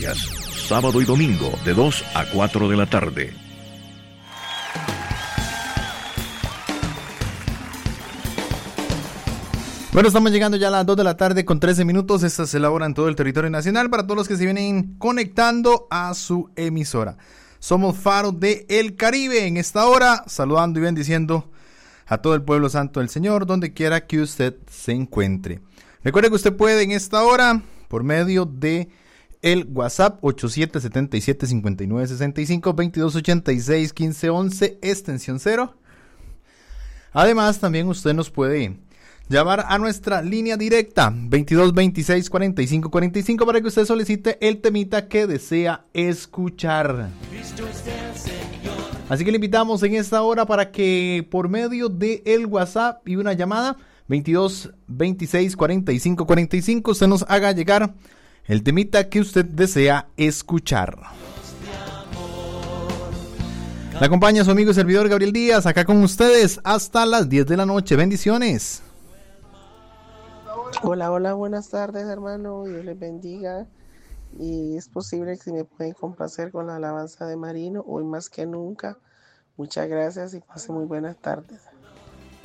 Noticias, sábado y domingo de 2 a 4 de la tarde. Bueno, estamos llegando ya a las 2 de la tarde con 13 minutos. Esta se elabora en todo el territorio nacional para todos los que se vienen conectando a su emisora. Somos Faro de El Caribe en esta hora, saludando y bendiciendo a todo el pueblo santo del Señor, donde quiera que usted se encuentre. Recuerde que usted puede en esta hora, por medio de el WhatsApp 8777-5965-2286-1511, extensión 0. Además, también usted nos puede llamar a nuestra línea directa 2226-4545 para que usted solicite el temita que desea escuchar. Así que le invitamos en esta hora para que por medio de el WhatsApp y una llamada 2226-4545 usted nos haga llegar el temita que usted desea escuchar. Le acompaña su amigo y servidor Gabriel Díaz, acá con ustedes hasta las 10 de la noche. Bendiciones. Hola, buenas tardes, hermano. Dios les bendiga. Y es posible que me pueden complacer con la alabanza de Marino, hoy más que nunca. Muchas gracias y pasen muy buenas tardes.